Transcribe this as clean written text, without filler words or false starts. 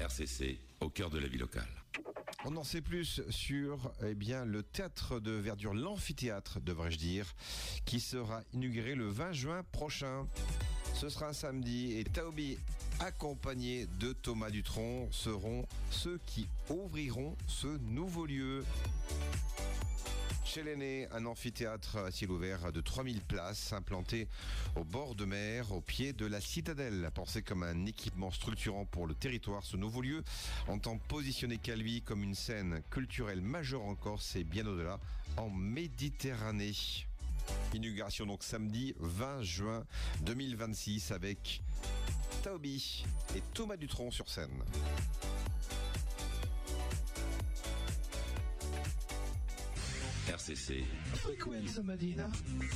RCC, au cœur de la vie locale. On en sait plus sur le théâtre de verdure, l'amphithéâtre devrais-je dire, qui sera inauguré le 20 juin prochain. Ce sera un samedi et Taobi, accompagné de Thomas Dutronc, seront ceux qui ouvriront ce nouveau lieu. Chez l'Aîné, un amphithéâtre à ciel ouvert de 3000 places, implanté au bord de mer, au pied de la citadelle. Pensé comme un équipement structurant pour le territoire, ce nouveau lieu entend positionner Calvi comme une scène culturelle majeure en Corse et bien au-delà, en Méditerranée. Inauguration donc samedi 20 juin 2026 avec Taobi et Thomas Dutronc sur scène. RCC. Frequenza Medina.